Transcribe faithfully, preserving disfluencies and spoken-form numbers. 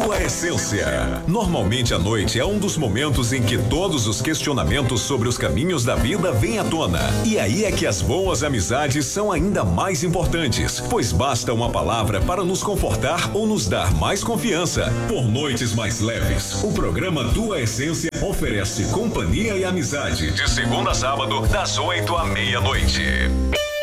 Tua Essência. Normalmente a noite é um dos momentos em que todos os questionamentos sobre os caminhos da vida vêm à tona. E aí é que as boas amizades são ainda mais importantes, pois basta uma palavra para nos confortar ou nos dar mais confiança. Por noites mais leves, o programa Tua Essência oferece companhia e amizade de segunda a sábado, das oito à meia-noite.